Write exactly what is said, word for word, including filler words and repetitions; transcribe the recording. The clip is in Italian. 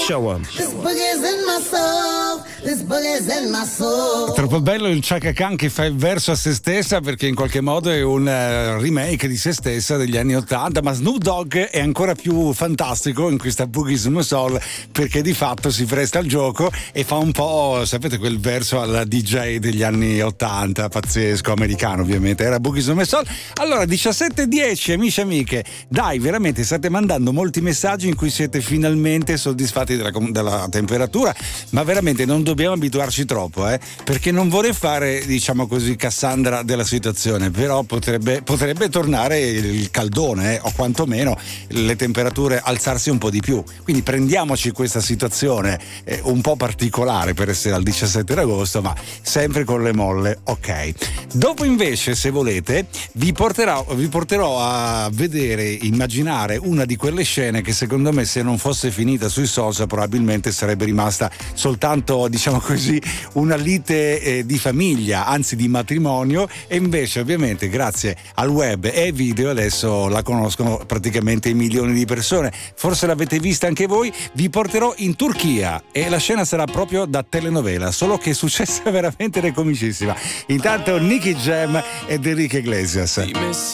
Show 'em. This boogie's in my soul. This boogie's in my soul. Troppo bello il Chaka Khan che fa il verso a se stessa, perché in qualche modo è un uh, remake di se stessa degli anni ottanta, ma Snoop Dogg è ancora più fantastico in questa Boogie's in my soul, perché di fatto si presta al gioco e fa un po', sapete, quel verso alla D J degli anni ottanta, pazzesco, americano ovviamente, era Boogie's in my soul. Allora, diciassette e dieci, amici e amiche, dai, veramente state mandando molti messaggi in cui siete finalmente soddisfatti della, della temperatura, ma veramente non dobbiamo abituarci troppo, eh, perché non vorrei fare, diciamo così, Cassandra della situazione, però potrebbe, potrebbe tornare il caldone, eh, o quantomeno le temperature alzarsi un po' di più. Quindi prendiamoci questa situazione eh, un po' particolare per essere al diciassette agosto, ma sempre con le molle, ok. Dopo invece, se volete, vi porterò, vi porterò a vedere, immaginare una di quelle scene che secondo me, se non fosse finita sui social, probabilmente sarebbe rimasta soltanto, diciamo così, una lite eh, di famiglia, anzi di matrimonio, e invece ovviamente grazie al web e ai video adesso la conoscono praticamente milioni di persone. Forse l'avete vista anche voi. Vi porterò in Turchia e la scena sarà proprio da telenovela, solo che è successa veramente comicissima. Intanto Nicky Jam ed Enrique Iglesias.